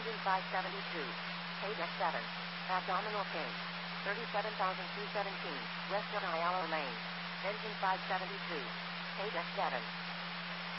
Engine 572. Page X7. Abdominal pain. 37,217. West of Ayala Lane. Engine 572. Page X7.